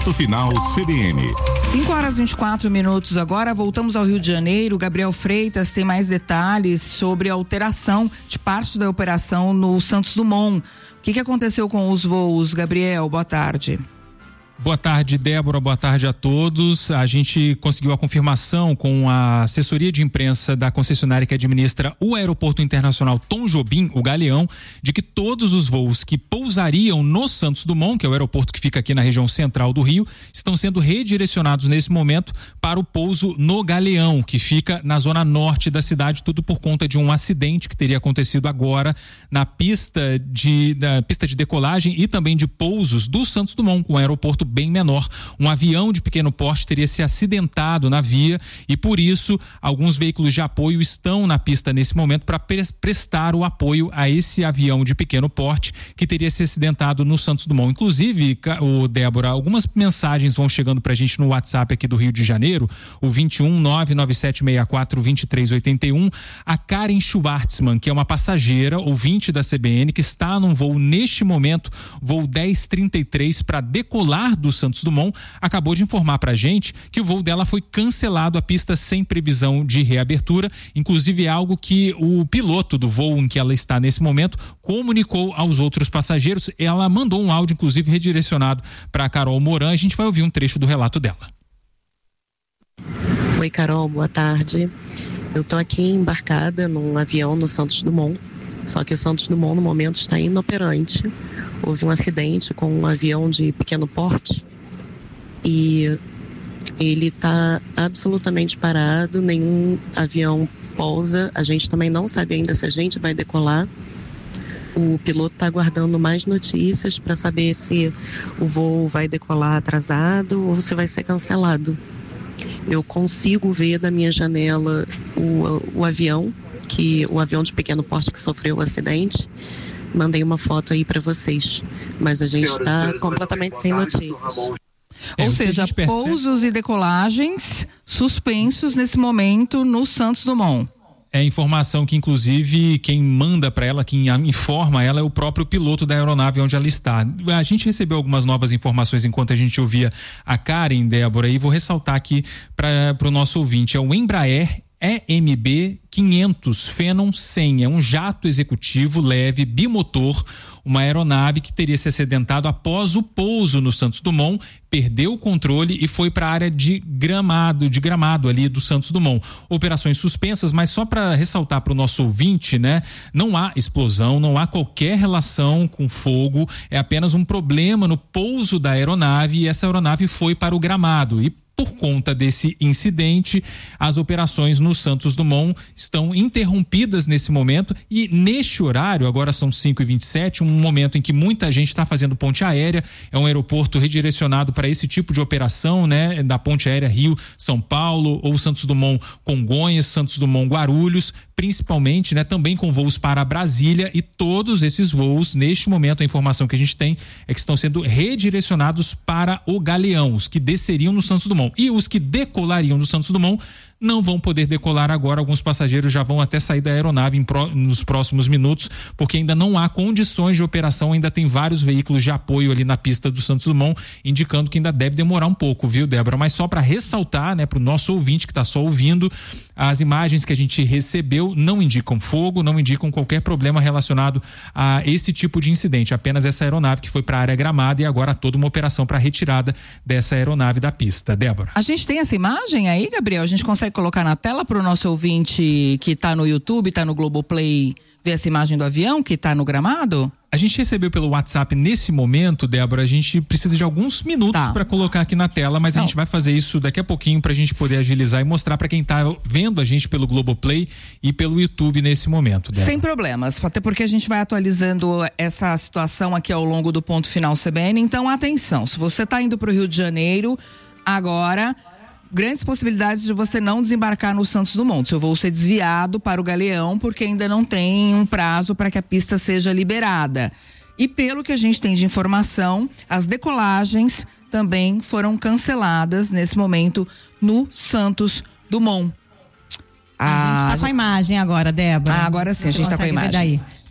Ponto Final CBN. 5h24 agora, voltamos ao Rio de Janeiro. Gabriel Freitas tem mais detalhes sobre a alteração de parte da operação no Santos Dumont. O que aconteceu com os voos, Gabriel? Boa tarde. Boa tarde, Débora. Boa tarde a todos. A gente conseguiu a confirmação com a assessoria de imprensa da concessionária que administra o Aeroporto Internacional Tom Jobim, o Galeão, de que todos os voos que pousariam no Santos Dumont, que é o aeroporto que fica aqui na região central do Rio, estão sendo redirecionados nesse momento para o pouso no Galeão, que fica na zona norte da cidade, tudo por conta de um acidente que teria acontecido agora na pista de decolagem e também de pousos do Santos Dumont, um aeroporto bem menor. Um avião de pequeno porte teria se acidentado na via e por isso alguns veículos de apoio estão na pista nesse momento para prestar o apoio a esse avião de pequeno porte que teria se acidentado no Santos Dumont. Inclusive, Débora, algumas mensagens vão chegando pra gente no WhatsApp aqui do Rio de Janeiro, o 21 99764 2381. A Karen Schwartzman, que é uma passageira, ouvinte da CBN, que está num voo neste momento, voo 1033, para decolar do Santos Dumont, acabou de informar pra gente que o voo dela foi cancelado, a pista sem previsão de reabertura, inclusive é algo que o piloto do voo em que ela está nesse momento comunicou aos outros passageiros. Ela mandou um áudio, inclusive, redirecionado para Carol Moran. A gente vai ouvir um trecho do relato dela. Oi, Carol, boa tarde. Eu tô aqui embarcada num avião no Santos Dumont, só que o Santos Dumont no momento está inoperante. Houve um acidente com um avião de pequeno porte e ele está absolutamente parado, nenhum avião pousa, a gente também não sabe ainda se a gente vai decolar. O piloto está aguardando mais notícias para saber se o voo vai decolar atrasado ou se vai ser cancelado. Eu consigo ver da minha janela o avião de pequeno porte que sofreu o acidente. Mandei uma foto aí para vocês, mas a gente está completamente sem notícias. Ou seja, pousos e decolagens suspensos nesse momento no Santos Dumont. É informação que, inclusive, quem manda para ela, quem informa ela é o próprio piloto da aeronave onde ela está. A gente recebeu algumas novas informações enquanto a gente ouvia a Karen, Débora, e vou ressaltar aqui para o nosso ouvinte. É o Embraer EMB 500 Phenom 100, é um jato executivo leve bimotor, uma aeronave que teria se acidentado após o pouso no Santos Dumont, perdeu o controle e foi para a área de gramado ali do Santos Dumont. Operações suspensas, mas só para ressaltar para o nosso ouvinte, né? Não há explosão, não há qualquer relação com fogo, é apenas um problema no pouso da aeronave e essa aeronave foi para o gramado. E por conta desse incidente, as operações no Santos Dumont estão interrompidas nesse momento e neste horário, agora são 5h27, um momento em que muita gente está fazendo ponte aérea, é um aeroporto redirecionado para esse tipo de operação, né? Da ponte aérea Rio-São Paulo ou Santos Dumont-Congonhas, Santos Dumont-Guarulhos, principalmente, né? Também com voos para Brasília e todos esses voos, neste momento, a informação que a gente tem é que estão sendo redirecionados para o Galeão, os que desceriam no Santos Dumont. E os que decolariam do Santos Dumont não vão poder decolar agora. Alguns passageiros já vão até sair da aeronave nos próximos minutos, porque ainda não há condições de operação, ainda tem vários veículos de apoio ali na pista do Santos Dumont, indicando que ainda deve demorar um pouco, viu, Débora? Mas só para ressaltar, né, para o nosso ouvinte que está só ouvindo, as imagens que a gente recebeu não indicam fogo, não indicam qualquer problema relacionado a esse tipo de incidente, apenas essa aeronave que foi para a área gramada e agora toda uma operação para retirada dessa aeronave da pista. Débora. A gente tem essa imagem aí, Gabriel? A gente consegue colocar na tela para o nosso ouvinte que está no YouTube, está no Globoplay, ver essa imagem do avião que está no gramado? A gente recebeu pelo WhatsApp nesse momento, Débora, a gente precisa de alguns minutos para colocar aqui na tela, mas a gente vai fazer isso daqui a pouquinho pra gente poder agilizar e mostrar para quem tá vendo a gente pelo Globoplay e pelo YouTube nesse momento, Débora. Sem problemas, até porque a gente vai atualizando essa situação aqui ao longo do Ponto Final CBN, então atenção, se você tá indo pro Rio de Janeiro agora, grandes possibilidades de você não desembarcar no Santos Dumont. Seu voo ser desviado para o Galeão, porque ainda não tem um prazo para que a pista seja liberada. E pelo que a gente tem de informação, as decolagens também foram canceladas nesse momento no Santos Dumont. A gente está com a imagem agora, Débora. Agora sim, a gente está com a imagem.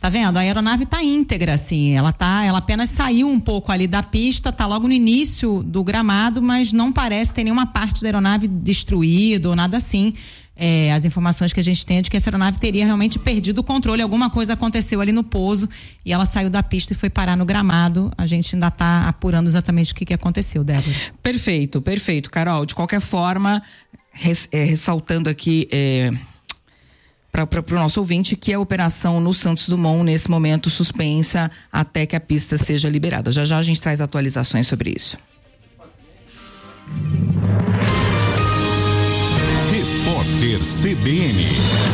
Tá vendo? A aeronave tá íntegra, assim, ela apenas saiu um pouco ali da pista, tá logo no início do gramado, mas não parece ter nenhuma parte da aeronave destruída ou nada assim. As informações que a gente tem é de que essa aeronave teria realmente perdido o controle, alguma coisa aconteceu ali no pouso e ela saiu da pista e foi parar no gramado. A gente ainda está apurando exatamente o que aconteceu, Débora. Perfeito, Carol. De qualquer forma, ressaltando aqui para o nosso ouvinte que a operação no Santos Dumont, nesse momento, suspensa até que a pista seja liberada. Já a gente traz atualizações sobre isso. Repórter CBN.